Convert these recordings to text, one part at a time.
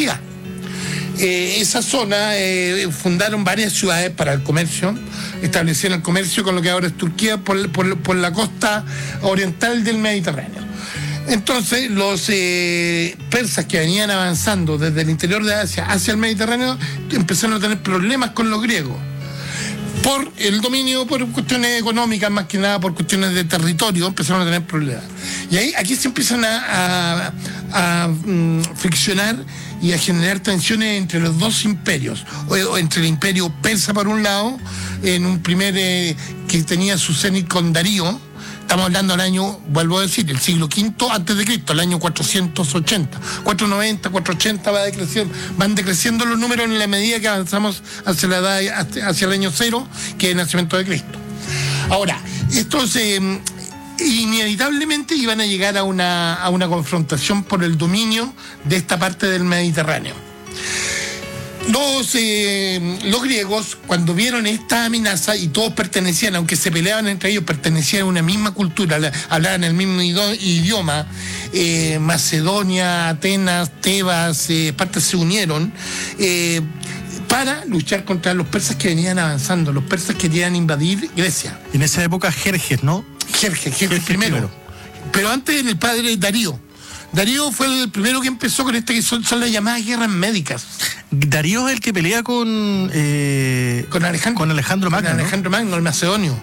Turquía. Esa zona fundaron varias ciudades para el comercio, establecieron el comercio con lo que ahora es Turquía por la costa oriental del Mediterráneo. Entonces los persas que venían avanzando desde el interior de Asia hacia el Mediterráneo empezaron a tener problemas con los griegos por el dominio, por cuestiones económicas, más que nada por cuestiones de territorio, empezaron a tener problemas. Y ahí aquí se empiezan a friccionar y a generar tensiones entre los dos imperios, o entre el imperio persa por un lado, en un primer que tenía su cenit con Darío. Estamos hablando del año, vuelvo a decir, el siglo V antes de Cristo, el año 480, 490, 480 van decreciendo los números en la medida que avanzamos hacia la edad, hacia el año 0, que es el nacimiento de Cristo. Ahora, estos inevitablemente iban a llegar a una confrontación por el dominio de esta parte del Mediterráneo. Los griegos, cuando vieron esta amenaza, y todos pertenecían, aunque se peleaban entre ellos, pertenecían a una misma cultura, hablaban el mismo idioma, Macedonia, Atenas, Tebas, partes se unieron para luchar contra los persas que venían avanzando. Los persas querían invadir Grecia. En esa época Jerjes, ¿no? Jerjes primero. Pero antes el padre Darío. Darío fue el primero que empezó con que son las llamadas guerras médicas. Darío es el que pelea con Alejandro Magno. Con Alejandro Magno, el macedonio.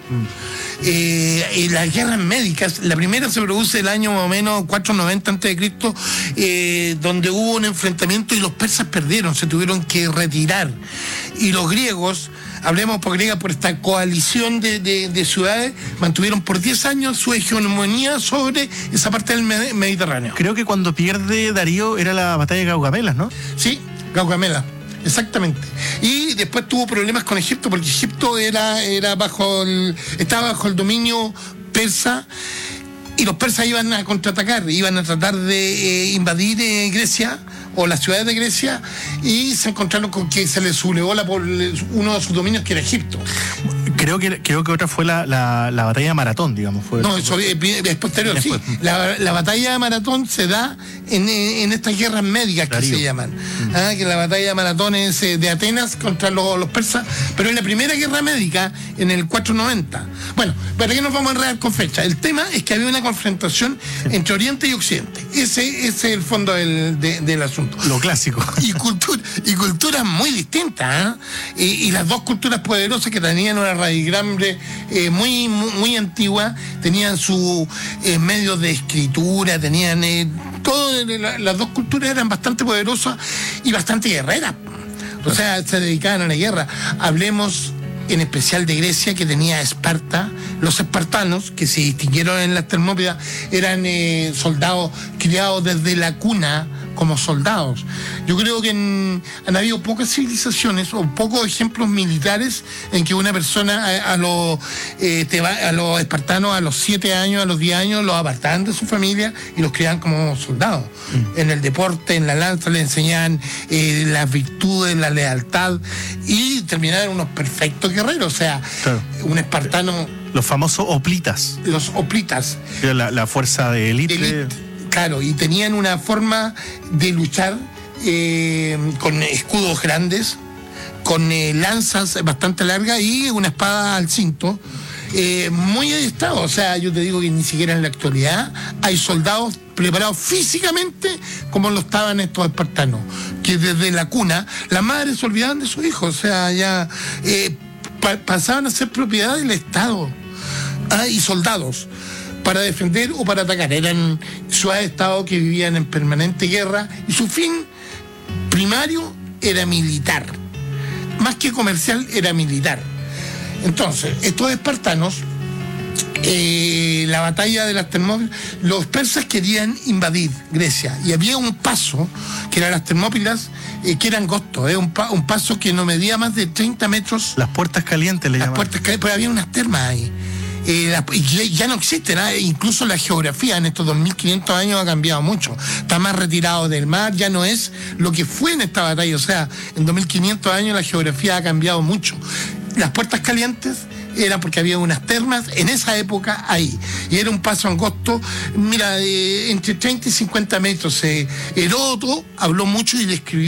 Y las guerras médicas, la primera se produce el año más o menos 490 a.C., donde hubo un enfrentamiento y los persas perdieron, se tuvieron que retirar. Y los griegos, hablemos por griega, por esta coalición de ciudades, mantuvieron por 10 años su hegemonía sobre esa parte del Mediterráneo. Creo que cuando pierde Darío era la batalla de Gaugamelas, ¿no? Sí, Gaugamela, exactamente. Y después tuvo problemas con Egipto, porque Egipto estaba bajo el dominio persa, y los persas iban a contraatacar, iban a tratar de invadir Grecia, o las ciudades de Grecia, y se encontraron con que se les sublevó uno de sus dominios, que era Egipto. Creo que otra fue la batalla de Maratón, digamos. No, eso es posterior, después. Sí. La batalla de Maratón se da en estas guerras médicas que se llaman. Que la batalla de Maratón es de Atenas contra los persas, pero en la primera guerra médica, en el 490. Bueno, ¿para qué nos vamos a enredar con fecha? El tema es que había una confrontación entre Oriente y Occidente. Ese es el fondo del asunto. Lo clásico. Y culturas muy distintas, y las dos culturas poderosas que tenían una radicambre muy antigua, tenían sus medios de escritura, tenían las dos culturas eran bastante poderosas y bastante guerreras. O sea, se dedicaban a la guerra. Hablemos en especial de Grecia, que tenía Esparta. Los espartanos, que se distinguieron en las Termópilas, eran soldados criados desde la cuna como soldados. Yo creo que han habido pocas civilizaciones o pocos ejemplos militares en que una persona a los espartanos a los 7 años, a los 10 años, los apartaban de su familia y los criaban como soldados. En el deporte, en la lanza, les enseñaban las virtudes, la lealtad, y terminaron unos perfectos guerreros. O sea, claro, un espartano... Los famosos hoplitas. Los hoplitas. La fuerza de élite. Claro, y tenían una forma de luchar con escudos grandes, con lanzas bastante largas y una espada al cinto, muy adiestrados. O sea, yo te digo que ni siquiera en la actualidad hay soldados preparados físicamente como lo estaban estos espartanos, que desde la cuna las madres se olvidaban de sus hijos. O sea, ya pasaban a ser propiedad del Estado, y soldados para defender o para atacar. Eran ciudades-estado que vivían en permanente guerra, y su fin primario era militar. Más que comercial, era militar. Entonces, estos espartanos, la batalla de las Termópilas, los persas querían invadir Grecia, y había un paso, que eran las Termópilas, que era angosto, un paso que no medía más de 30 metros. Las puertas calientes le llamaban. Las puertas calientes, pero había unas termas ahí. Ya no existen, incluso la geografía en estos 2500 años ha cambiado mucho, está más retirado del mar, ya no es lo que fue en esta batalla. O sea, en 2500 años la geografía ha cambiado mucho. Las puertas calientes era porque había unas termas en esa época ahí, y era un paso angosto, mira, entre 30 y 50 metros. Heródoto habló mucho y describió